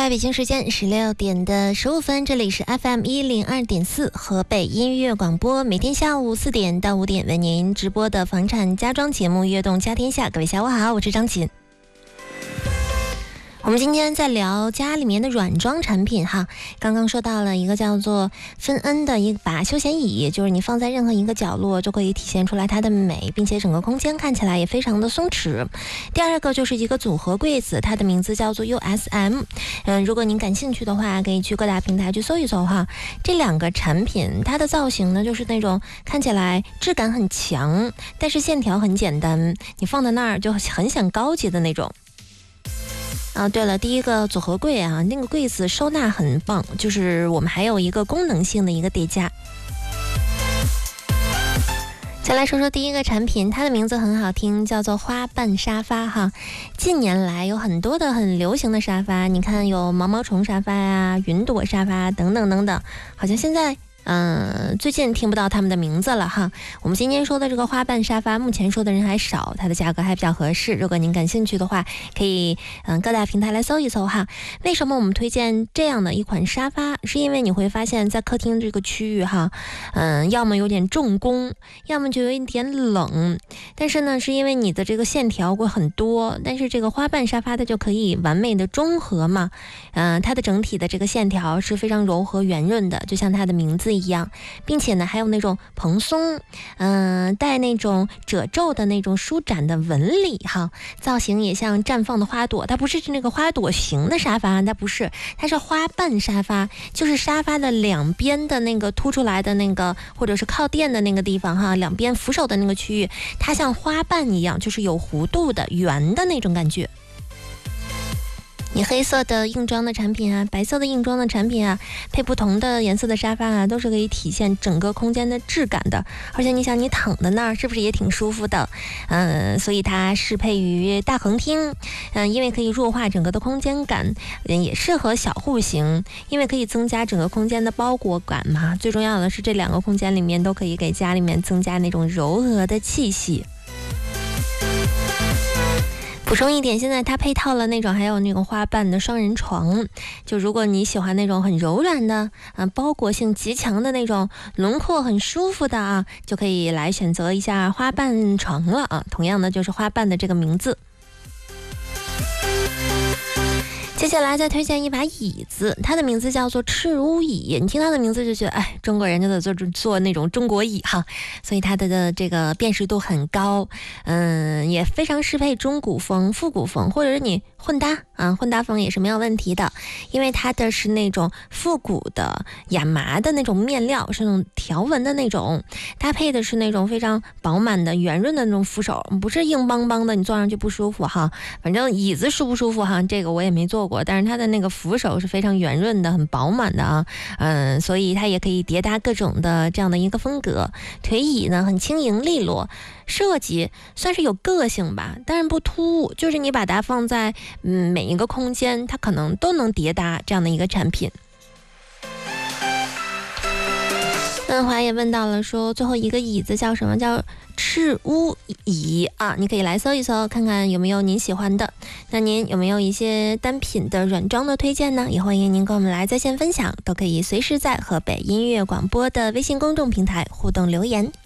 在北京时间16:15，这里是 FM102.4 河北音乐广播，每天下午4点到5点为您直播的房产家装节目《悦动家天下》。各位下午好，我是张琴。我们今天在聊家里面的软装产品哈，刚刚说到了一个叫做芬恩的一把休闲椅，就是你放在任何一个角落就可以体现出来它的美，并且整个空间看起来也非常的松弛。第二个就是一个组合柜子，它的名字叫做 USM。如果您感兴趣的话，可以去各大平台去搜一搜哈。这两个产品它的造型呢，就是那种看起来质感很强，但是线条很简单，你放在那儿就很显高级的那种。对了，第一个组合柜啊，那个柜子收纳很棒，就是我们还有一个功能性的一个叠加。先来说说第一个产品，它的名字很好听，叫做花瓣沙发哈。近年来有很多的很流行的沙发，你看有毛毛虫沙发呀、云朵沙发等等等等，好像现在最近听不到他们的名字了哈。我们今天说的这个花瓣沙发，目前说的人还少，它的价格还比较合适。如果您感兴趣的话，可以各大平台来搜一搜哈。为什么我们推荐这样的一款沙发？是因为你会发现在客厅这个区域哈，要么有点重工，要么就有一点冷。但是呢，是因为你的这个线条会很多，但是这个花瓣沙发它就可以完美的中和嘛。它的整体的这个线条是非常柔和圆润的，就像它的名字一样，并且呢还有那种蓬松带那种褶皱的那种舒展的纹理哈，造型也像绽放的花朵。它不是那个花朵型的沙发，它不是，它是花瓣沙发，就是沙发的两边的那个凸出来的那个，或者是靠垫的那个地方哈，两边扶手的那个区域，它像花瓣一样，就是有弧度的圆的那种感觉。你黑色的硬装的产品啊，白色的硬装的产品啊，配不同的颜色的沙发啊，都是可以体现整个空间的质感的。而且你想，你躺在那儿是不是也挺舒服的？所以它适配于大横厅，因为可以弱化整个的空间感，也适合小户型，因为可以增加整个空间的包裹感嘛。最重要的是，这两个空间里面都可以给家里面增加那种柔和的气息。补充一点，现在它配套了那种还有那种花瓣的双人床，就如果你喜欢那种很柔软的包裹性极强的那种轮廓很舒服的啊，就可以来选择一下花瓣床了啊。同样的就是花瓣的这个名字。接下来再推荐一把椅子，它的名字叫做赤乌椅。你听它的名字就觉得，中国人就得做那种中国椅哈，所以它的这个辨识度很高，也非常适配中古风、复古风，或者是你混搭风也是没有问题的，因为它的是那种复古的亚麻的那种面料，是那种条纹的那种，搭配的是那种非常饱满的圆润的那种扶手，不是硬邦邦的，你坐上去不舒服哈。反正椅子舒不舒服哈，这个我也没坐过，但是它的那个扶手是非常圆润的，很饱满的啊，所以它也可以叠搭各种的这样的一个风格。腿椅呢很轻盈利落，设计算是有个性吧，但是不突兀，就是你把它放在每一个空间，它可能都能叠搭这样的一个产品。文华也问到了说最后一个椅子叫什么，叫赤乌椅啊，你可以来搜一搜看看有没有您喜欢的。那您有没有一些单品的软装的推荐呢？也欢迎您跟我们来在线分享，都可以随时在河北音乐广播的微信公众平台互动留言。